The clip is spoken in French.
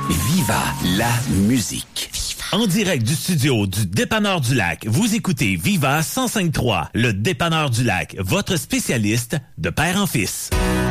Viva la musique. En direct du studio du Dépanneur du Lac, vous écoutez Viva 105.3, le Dépanneur du Lac, votre spécialiste de père en fils.